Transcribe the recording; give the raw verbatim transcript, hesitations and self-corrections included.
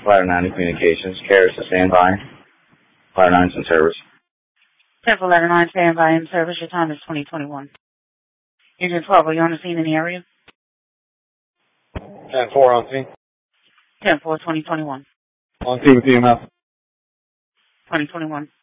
Ladder nine Communications. Carriers to stand by. Ladder nine's in service. Temple Ladder nine, stand by in service. Your time is twenty twenty-one. Engine twelve, are you on the scene in the area? ten four on scene. ten four, twenty twenty-one. On scene with E M S. twenty twenty-one.